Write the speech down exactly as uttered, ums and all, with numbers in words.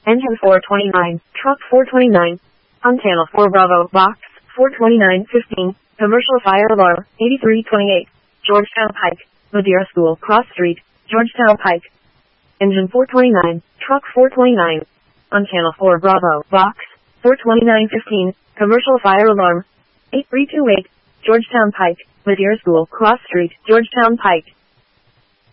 Engine four twenty-nine, Truck four twenty-nine, on channel four Bravo, Box four twenty-nine fifteen, Commercial Fire Alarm, eighty-three twenty-eight, Georgetown Pike, Madeira School, Cross Street, Georgetown Pike. Engine four twenty-nine, Truck four twenty-nine, on channel four Bravo, Box four twenty-nine fifteen, Commercial Fire Alarm, eight three two eight, Georgetown Pike, Madeira School, Cross Street, Georgetown Pike.